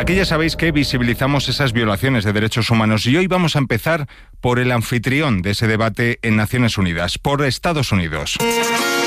Aquí ya sabéis que visibilizamos esas violaciones de derechos humanos y hoy vamos a empezar por el anfitrión de ese debate en Naciones Unidas, por Estados Unidos.